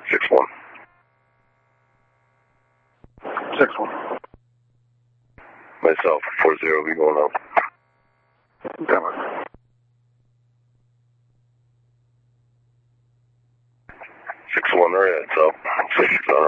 6-1. 6-1. Myself, 4-0, be going up. Damn it. 6-1, alright, so 6 on